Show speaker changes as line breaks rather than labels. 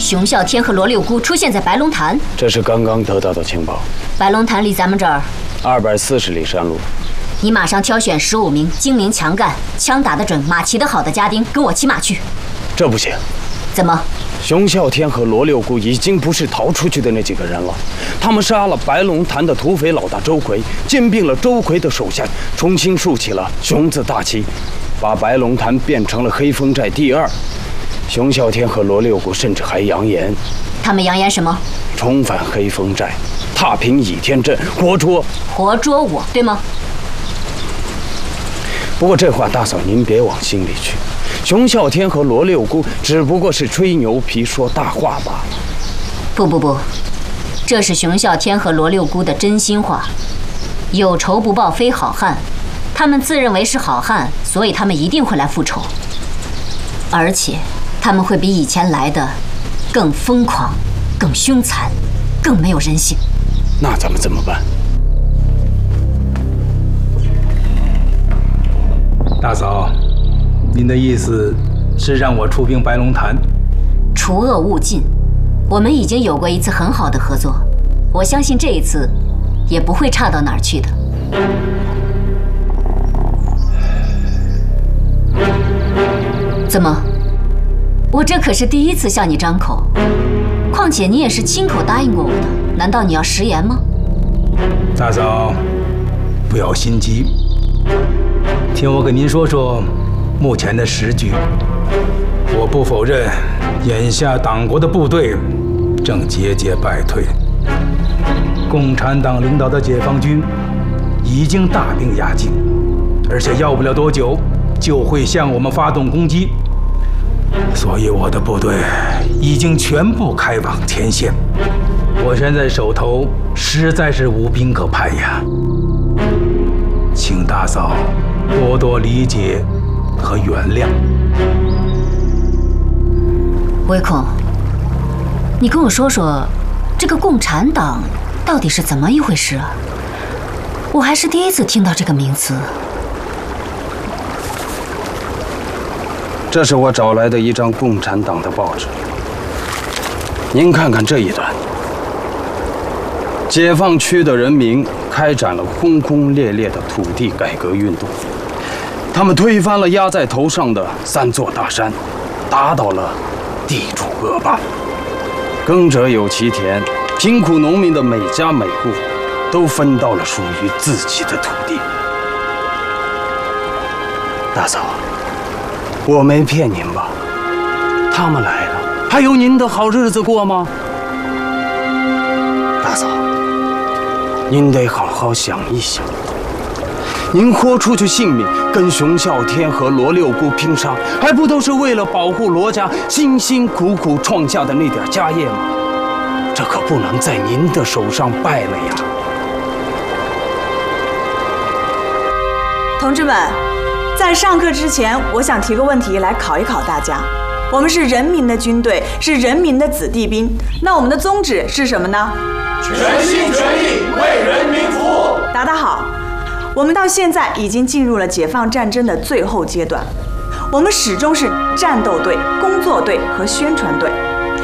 熊啸天和罗六姑出现在白龙潭，
这是刚刚得到的情报。
白龙潭离咱们这儿
240里山路。
你马上挑选15名精明强干、枪打得准、马骑得好的家丁，跟我骑马去。
这不行。
怎么？
熊啸天和罗六姑已经不是逃出去的那几个人了，他们杀了白龙潭的土匪老大周奎，兼并了周奎的手下，重新竖起了熊字大旗，把白龙潭变成了黑风寨第2。熊啸天和罗六姑甚至还扬言，
他们扬言什么？
重返黑风寨，踏平倚天阵，活捉我，
对吗？
不过这话大嫂您别往心里去，熊啸天和罗六姑只不过是吹牛皮说大话罢了。
不，这是熊啸天和罗六姑的真心话。有仇不报非好汉，他们自认为是好汉，所以他们一定会来复仇，而且他们会比以前来的更疯狂、更凶残、更没有人性。
那咱们怎么办？
大嫂，您的意思是让我出兵白龙潭？
除恶务尽，我们已经有过一次很好的合作，我相信这一次也不会差到哪儿去的。怎么？我这可是第一次向你张口，况且你也是亲口答应过我的，难道你要食言吗？
大嫂，不要心急，听我跟您说说目前的时局。我不否认，眼下党国的部队正节节败退，共产党领导的解放军已经大兵压境，而且要不了多久就会向我们发动攻击。所以我的部队已经全部开往前线，我现在手头实在是无兵可派呀，请大嫂多多理解和原谅。
唯恐，你跟我说说，这个共产党到底是怎么一回事啊？我还是第一次听到这个名词。
这是我找来的一张共产党的报纸，您看看这一段。解放区的人民开展了轰轰烈烈的土地改革运动，他们推翻了压在头上的3座大山，打倒了地主恶霸，耕者有其田，贫苦农民的每家每户都分到了属于自己的土地。大嫂，我没骗您吧？他们来了，还有您的好日子过吗？大嫂，您得好好想一想。您豁出去性命跟熊啸天和罗六姑拼杀，还不都是为了保护罗家辛辛苦苦创下的那点家业吗？这可不能在您的手上败了呀！
同志们，在上课之前，我想提个问题来考一考大家。我们是人民的军队，是人民的子弟兵，那我们的宗旨是什么呢？
全心全意为人民服务。
答得好。我们到现在已经进入了解放战争的最后阶段，我们始终是战斗队、工作队和宣传队。